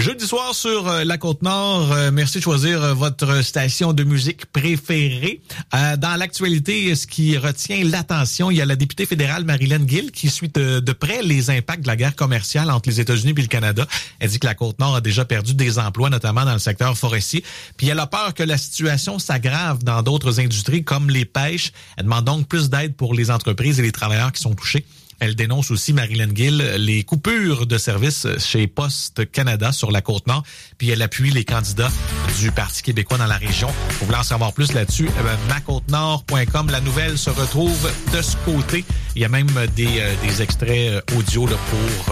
Jeudi soir sur la Côte-Nord, merci de choisir votre station de musique préférée. Dans l'actualité, ce qui retient l'attention, il y a la députée fédérale Marilyn Gill qui suit de près les impacts de la guerre commerciale entre les États-Unis et le Canada. Elle dit que la Côte-Nord a déjà perdu des emplois, notamment dans le secteur forestier. Puis elle a peur que la situation s'aggrave dans d'autres industries comme les pêches. Elle demande donc plus d'aide pour les entreprises et les travailleurs qui sont touchés. Elle dénonce aussi, Marilyn Gill, les coupures de services chez Poste Canada sur la Côte-Nord. Puis elle appuie les candidats du Parti québécois dans la région. Pour vouloir en savoir plus là-dessus, macôtenord.com. La nouvelle se retrouve de ce côté. Il y a même des extraits audio là, pour